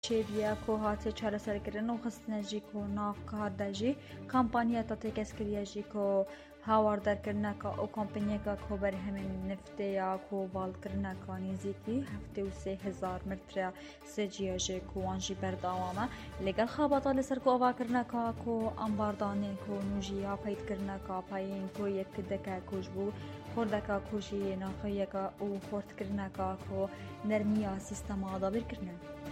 چێبیە کۆ هاتێ چارەسەرکردن و خستنەژی کۆ ناوکاردەژی کامپانیەتە تێکەسکریەژی کۆ هاواردەرکردنەکە ئەو کۆمپانیەکە کۆ بەرهەمێن نفتەیە کۆ باڵکردنەکە نێزیکی 73,000 مترە سێجیەژێک و وانژی بەردەوامە لەگەڵ خابەتە لەسەر کۆ ئەواکردنەکە کۆ ئەمباردانێن کۆ نوژیە پەیدکردنەکە پایین کۆ یەککردەکە کۆش بوو خۆردەکە کۆژی ناخەیەکە و خۆردکردنەکە کۆ نەرمیە سیستەما دابیرکردن.